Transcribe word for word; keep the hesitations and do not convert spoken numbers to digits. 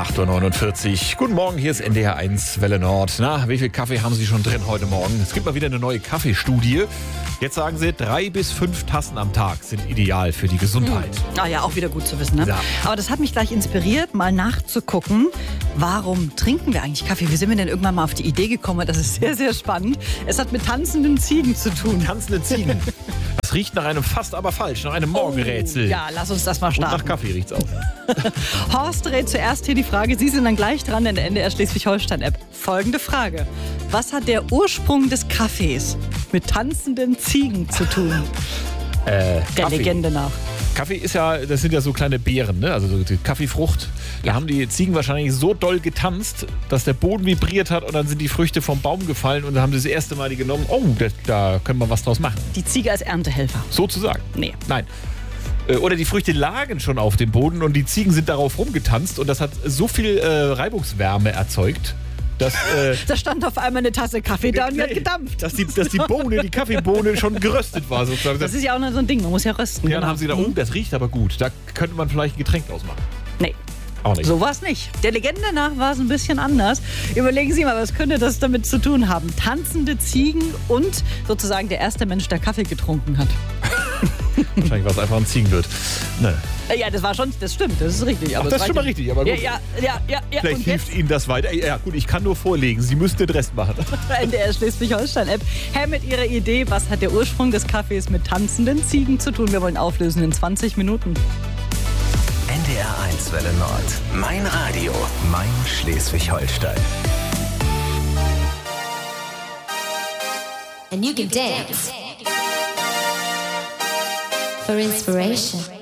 acht Uhr neunundvierzig. Guten Morgen, hier ist N D R eins Welle Nord. Na, wie viel Kaffee haben Sie schon drin heute Morgen? Es gibt mal wieder eine neue Kaffeestudie. Jetzt sagen Sie, drei bis fünf Tassen am Tag sind ideal für die Gesundheit. Hm. Ah ja, auch wieder gut zu wissen, ne? Ja. Aber das hat mich gleich inspiriert, mal nachzugucken, warum trinken wir eigentlich Kaffee? Wie sind wir denn irgendwann mal auf die Idee gekommen? Das ist sehr, sehr spannend. Es hat mit tanzenden Ziegen zu tun. Tanzende Ziegen. Das riecht nach einem fast aber falsch, nach einem Morgenrätsel. Oh, ja, lass uns das mal Und starten. nach Kaffee riecht's auch. Horst rät zuerst hier die Frage, Sie sind dann gleich dran in der N D R Schleswig-Holstein-App. Folgende Frage. Was hat der Ursprung des Kaffees mit tanzenden Ziegen zu tun? Äh, Der Kaffee. Legende nach. Kaffee ist ja, das sind ja so kleine Beeren, ne? Also so die Kaffeefrucht. Da Ja. haben die Ziegen wahrscheinlich so doll getanzt, dass der Boden vibriert hat und dann sind die Früchte vom Baum gefallen und dann haben sie das erste Mal die genommen. Oh, da, da können wir was draus machen. Die Ziege als Erntehelfer. Sozusagen. Nee. Nein. Äh, Oder die Früchte lagen schon auf dem Boden und die Ziegen sind darauf rumgetanzt und das hat so viel äh, Reibungswärme erzeugt, dass, äh, Da stand auf einmal eine Tasse Kaffee da und die hat gedampft. dass, die, dass die Bohne, die Kaffeebohne schon geröstet war sozusagen. Das ist ja auch noch so ein Ding, man muss ja rösten. Ja, dann genau. haben sie gedacht, oh, das riecht aber gut. Da könnte man vielleicht ein Getränk draus machen. Nee. Auch nicht. So war es nicht. Der Legende nach war es ein bisschen anders. Überlegen Sie mal, was könnte das damit zu tun haben? Tanzende Ziegen und sozusagen der erste Mensch, der Kaffee getrunken hat. Wahrscheinlich war es einfach ein Ziegenwirt. Ne. Ja, das war schon, das stimmt, das ist richtig. Aber Ach, das es ist schon war mal richtig, aber ja, gut. ja, ja, ja, ja. Vielleicht Und hilft jetzt Ihnen das weiter. Ja gut, ich kann nur vorlegen. Sie müssen den Rest machen. N D R Schleswig-Holstein-App. Herr, mit Ihrer Idee, was hat der Ursprung des Kaffees mit tanzenden Ziegen zu tun? Wir wollen auflösen in zwanzig Minuten. N D R eins Welle Nord. Mein Radio. Mein Schleswig-Holstein. And you can dance for inspiration.